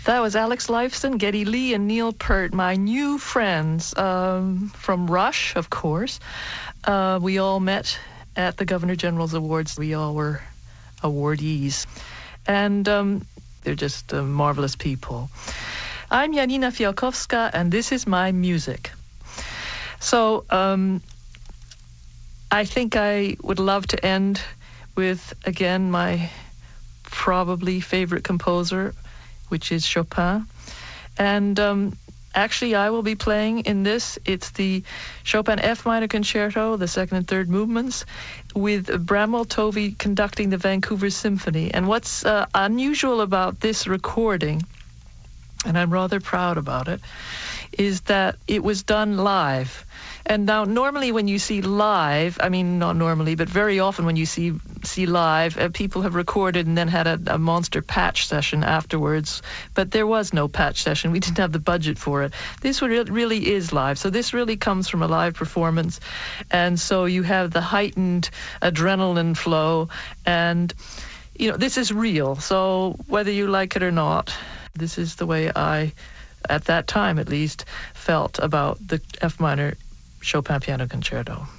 That was Alex Lifeson, Geddy Lee, and Neil Peart, my new friends from Rush, of course. We all met at the Governor General's Awards. We all were awardees. And they're just marvelous people. I'm Janina Fialkowska, and this is my music. So I think I would love to end with, again, my probably favorite composer, which is Chopin. And actually, I will be playing in this. It's the Chopin F minor concerto, the second and third movements, with Bramwell Tovey conducting the Vancouver Symphony. And what's unusual about this recording, and I'm rather proud about it, is that it was done live. And now, normally when you see live, I mean, not normally, but very often when you see live, people have recorded and then had a monster patch session afterwards. But there was no patch session. We didn't have the budget for it. This really is live. So this really comes from a live performance. And so you have the heightened adrenaline flow. And, you know, this is real. So whether you like it or not, this is the way I, at that time at least, felt about the F minor Chopin Piano Concerto.